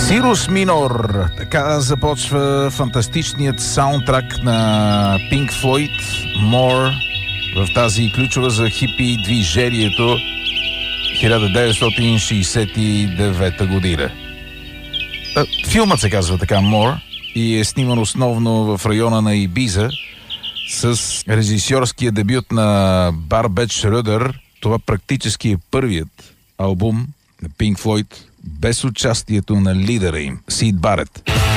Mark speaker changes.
Speaker 1: Сирус Минор. Така започва фантастичният саундтрак на Pink Floyd, More, в тази ключова за хипи движението 1969 година. Филмът се казва така, More, и е сниман основно в района на Ибиза с режисьорския дебют на Барбет Шръдър. Това практически е първият албум на Pink Floyd без участието на лидера им, Сид Барет.